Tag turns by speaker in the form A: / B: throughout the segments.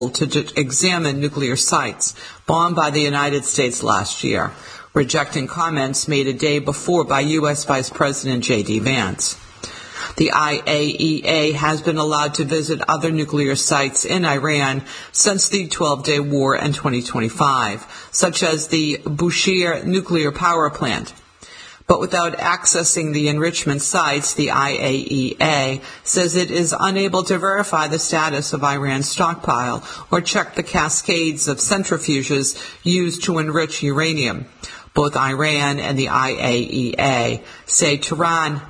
A: to examine nuclear sites bombed by the United States last year, rejecting comments made a day before by U.S. Vice President J.D. Vance. The IAEA has been allowed to visit other nuclear sites in Iran since the 12-day war in 2025, such as the Bushehr nuclear power plant. But without accessing the enrichment sites, the IAEA says it is unable to verify the status of Iran's stockpile or check the cascades of centrifuges used to enrich uranium. Both Iran and the IAEA say Tehran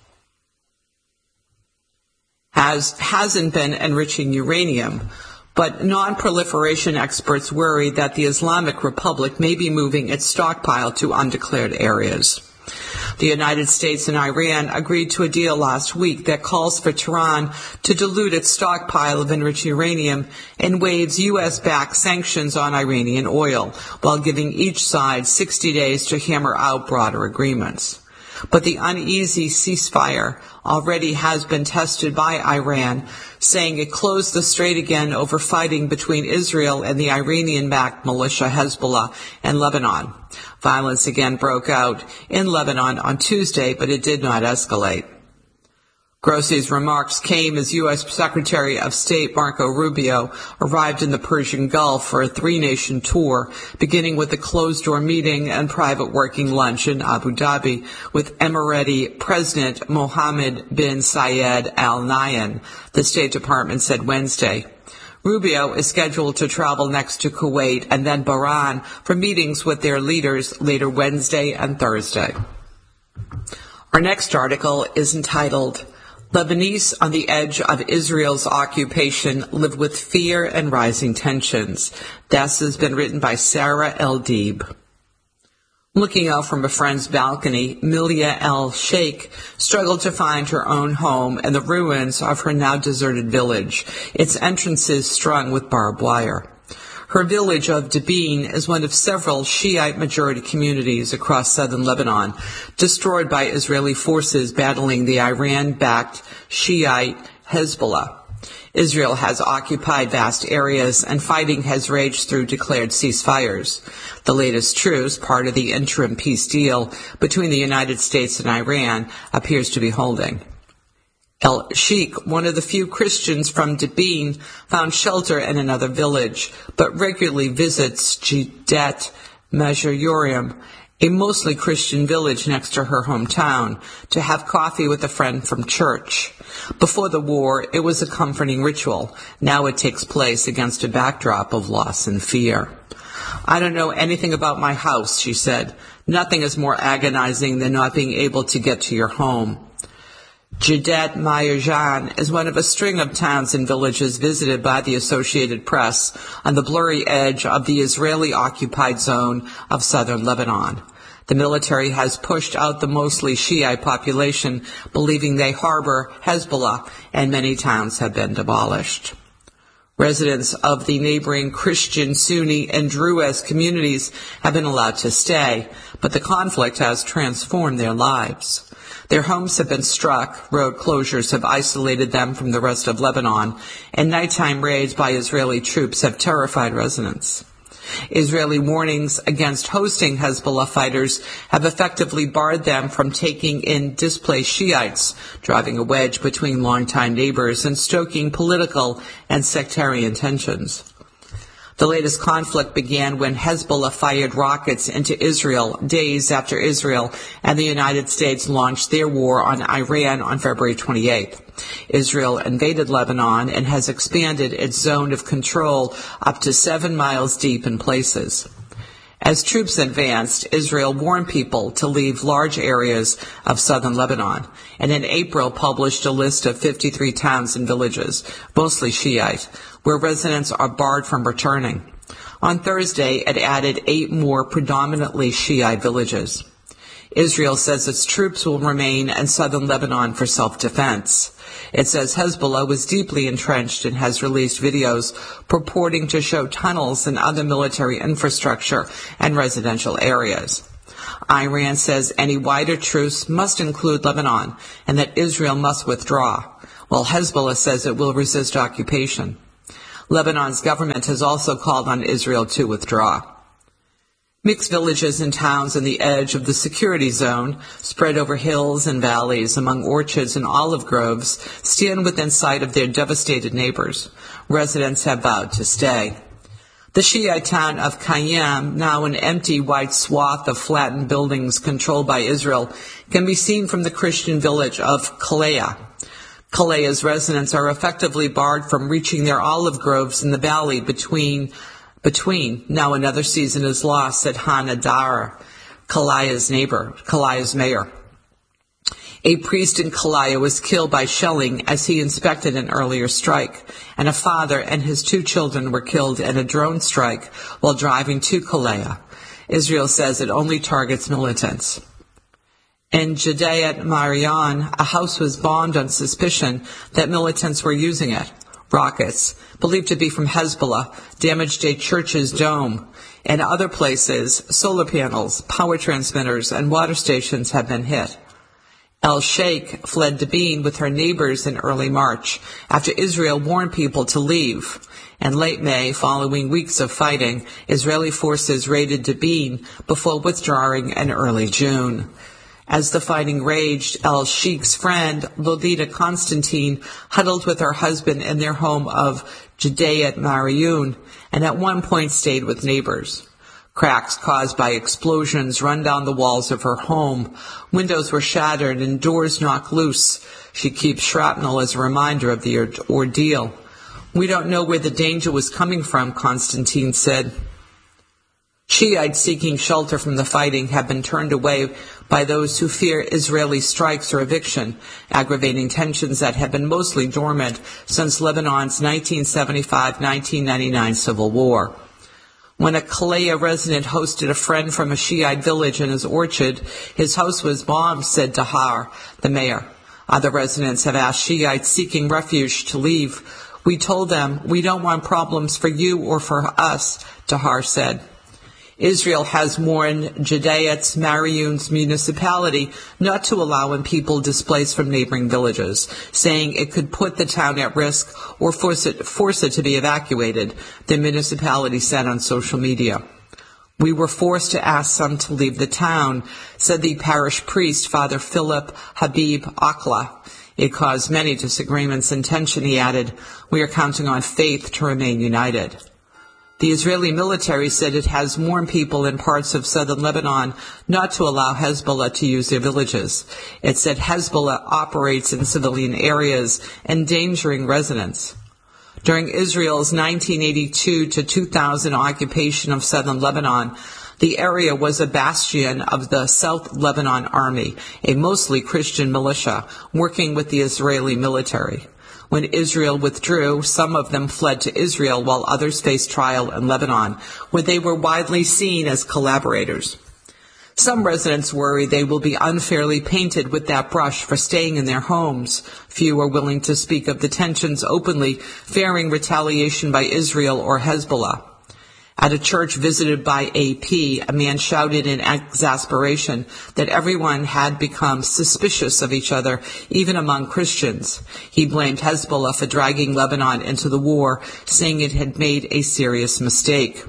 A: hasn't been enriching uranium, but non-proliferation experts worry that the Islamic Republic may be moving its stockpile to undeclared areas. The United States and Iran agreed to a deal last week that calls for Tehran to dilute its stockpile of enriched uranium and waives U.S.-backed sanctions on Iranian oil, while giving each side 60 days to hammer out broader agreements. But the uneasy ceasefire already has been tested by Iran, saying it closed the strait again over fighting between Israel and the Iranian-backed militia Hezbollah and Lebanon. Violence again broke out in Lebanon on Tuesday, but it did not escalate. Grossi's remarks came as U.S. Secretary of State Marco Rubio arrived in the Persian Gulf for a three-nation tour, beginning with a closed-door meeting and private working lunch in Abu Dhabi with Emirati President Mohammed bin Zayed Al Nahyan, the State Department said Wednesday. Rubio is scheduled to travel next to Kuwait and then Bahrain for meetings with their leaders later Wednesday and Thursday. Our next article is entitled, Lebanese on the edge of Israel's occupation live with fear and rising tensions. This has been written by Sarah El Deeb. Looking out from a friend's balcony, Milia El Sheikh struggled to find her own home in the ruins of her now deserted village, its entrances strung with barbed wire. Her village of Debin is one of several Shiite-majority communities across southern Lebanon, destroyed by Israeli forces battling the Iran-backed Shiite Hezbollah. Israel has occupied vast areas, and fighting has raged through declared ceasefires. The latest truce, part of the interim peace deal between the United States and Iran, appears to be holding. El Sheikh, one of the few Christians from Debin, found shelter in another village, but regularly visits Jidet Majurim, a mostly Christian village next to her hometown, to have coffee with a friend from church. Before the war, it was a comforting ritual. Now it takes place against a backdrop of loss and fear. I don't know anything about my house, she said. Nothing is more agonizing than not being able to get to your home. Jidet Mayajan is one of a string of towns and villages visited by the Associated Press on the blurry edge of the Israeli-occupied zone of southern Lebanon. The military has pushed out the mostly Shiite population, believing they harbor Hezbollah, and many towns have been demolished. Residents of the neighboring Christian, Sunni, and Druze communities have been allowed to stay, but the conflict has transformed their lives. Their homes have been struck, road closures have isolated them from the rest of Lebanon, and nighttime raids by Israeli troops have terrified residents. Israeli warnings against hosting Hezbollah fighters have effectively barred them from taking in displaced Shiites, driving a wedge between longtime neighbors and stoking political and sectarian tensions. The latest conflict began when Hezbollah fired rockets into Israel days after Israel and the United States launched their war on Iran on February 28th. Israel invaded Lebanon and has expanded its zone of control up to 7 miles deep in places. As troops advanced, Israel warned people to leave large areas of southern Lebanon, and in April published a list of 53 towns and villages, mostly Shiite, where residents are barred from returning. On Thursday, it added 8 more predominantly Shiite villages. Israel says its troops will remain in southern Lebanon for self-defense. It says Hezbollah was deeply entrenched and has released videos purporting to show tunnels and other military infrastructure and residential areas. Iran says any wider truce must include Lebanon and that Israel must withdraw, while Hezbollah says it will resist occupation. Lebanon's government has also called on Israel to withdraw. Mixed villages and towns on the edge of the security zone, spread over hills and valleys among orchards and olive groves, stand within sight of their devastated neighbors. Residents have vowed to stay. The Shiite town of Khayyam, now an empty white swath of flattened buildings controlled by Israel, can be seen from the Christian village of Kaleya. Kaleya's residents are effectively barred from reaching their olive groves in the valley between. Now another season is lost, said Hana Dara, Kaleya's mayor. A priest in Kaleya was killed by shelling as he inspected an earlier strike, and a father and his 2 children were killed in a drone strike while driving to Kaleya. Israel says it only targets militants. In Judayat Marion, a house was bombed on suspicion that militants were using it. Rockets, believed to be from Hezbollah, damaged a church's dome. In other places, solar panels, power transmitters, and water stations have been hit. El Sheikh fled Dabin with her neighbors in early March after Israel warned people to leave. In late May, following weeks of fighting, Israeli forces raided Dabin before withdrawing in early June. As the fighting raged, El Sheikh's friend, Lolita Constantine, huddled with her husband in their home of Judayat Marion, and at one point stayed with neighbors. Cracks caused by explosions run down the walls of her home. Windows were shattered and doors knocked loose. She keeps shrapnel as a reminder of the ordeal. We don't know where the danger was coming from, Constantine said. Shiites seeking shelter from the fighting have been turned away by those who fear Israeli strikes or eviction, aggravating tensions that have been mostly dormant since Lebanon's 1975-1999 civil war. When a Kaleya resident hosted a friend from a Shiite village in his orchard, his house was bombed, said Dahar, the mayor. Other residents have asked Shiites seeking refuge to leave. We told them, we don't want problems for you or for us, Dahar said. Israel has warned Judayat Marion's municipality not to allow in people displaced from neighboring villages, saying it could put the town at risk or force it to be evacuated, the municipality said on social media. We were forced to ask some to leave the town, said the parish priest, Father Philip Habib Akla. It caused many disagreements and tension, he added. We are counting on faith to remain united. The Israeli military said it has warned people in parts of southern Lebanon not to allow Hezbollah to use their villages. It said Hezbollah operates in civilian areas, endangering residents. During Israel's 1982 to 2000 occupation of southern Lebanon, the area was a bastion of the South Lebanon Army, a mostly Christian militia working with the Israeli military. When Israel withdrew, some of them fled to Israel while others faced trial in Lebanon, where they were widely seen as collaborators. Some residents worry they will be unfairly painted with that brush for staying in their homes. Few are willing to speak of the tensions openly, fearing retaliation by Israel or Hezbollah. At a church visited by AP, a man shouted in exasperation that everyone had become suspicious of each other, even among Christians. He blamed Hezbollah for dragging Lebanon into the war, saying it had made a serious mistake.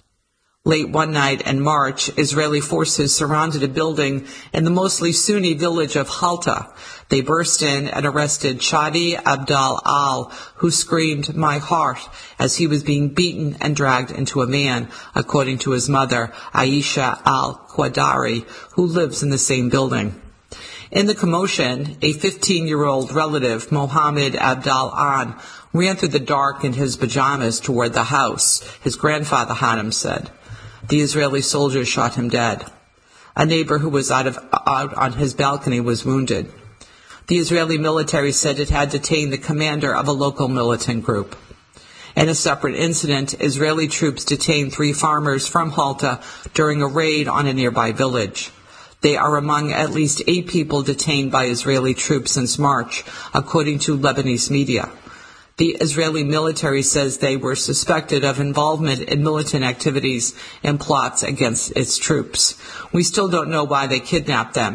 A: Late one night in March, Israeli forces surrounded a building in the mostly Sunni village of Halta. They burst in and arrested Chadi Abdal Al, who screamed, "My heart," as he was being beaten and dragged into a van, according to his mother, Aisha Al-Qadari, who lives in the same building. In the commotion, a 15-year-old relative, Mohammed Abdal An, ran through the dark in his pajamas toward the house, his grandfather Hanam said. The Israeli soldiers shot him dead. A neighbor who was out on his balcony was wounded. The Israeli military said it had detained the commander of a local militant group. In a separate incident, Israeli troops detained 3 farmers from Halta during a raid on a nearby village. They are among at least 8 people detained by Israeli troops since March, according to Lebanese media. The Israeli military says they were suspected of involvement in militant activities and plots against its troops. We still don't know why they kidnapped them.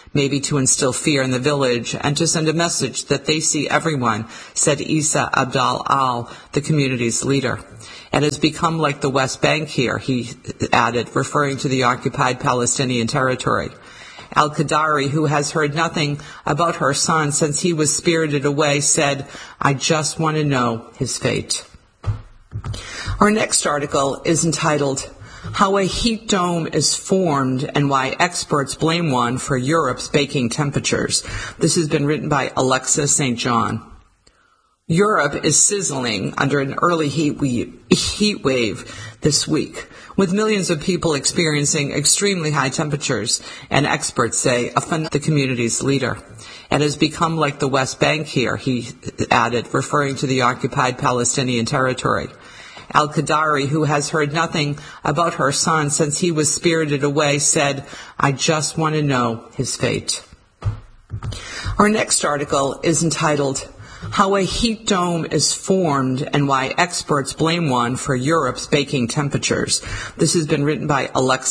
A: maybe to instill fear in the village and to send a message that they see everyone, said Isa Abdal Al, the community's leader. It has become like the West Bank here, he added, referring to the occupied Palestinian territory. Al-Qadari, who has heard nothing about her son since he was spirited away, said, "I just want to know his fate." Our next article is entitled, "How a Heat Dome is Formed and Why Experts Blame One for Europe's Baking Temperatures." This has been written by Alexa St. John. Europe is sizzling under an early heat wave this week, with millions of people experiencing extremely high temperatures, and experts say offend the community's leader. It has become like the West Bank here, he added, referring to the occupied Palestinian territory. Al-Qadari, who has heard nothing about her son since he was spirited away, said, "I just want to know his fate." Our next article is entitled, "How a Heat Dome is Formed and Why Experts Blame One for Europe's Baking Temperatures." This has been written by Alexa